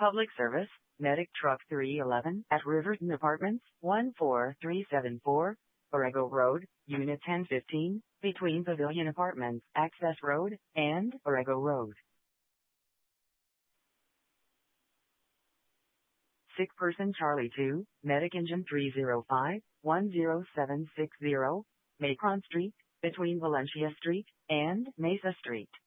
Public service, Medic Truck 311 at Riverton Apartments, 14374, Orego Road, Unit 1015, between Pavilion Apartments, Access Road, and Orego Road. Sick person Charlie 2, Medic Engine 305, 10760, Macron Street, between Valencia Street and Mesa Street.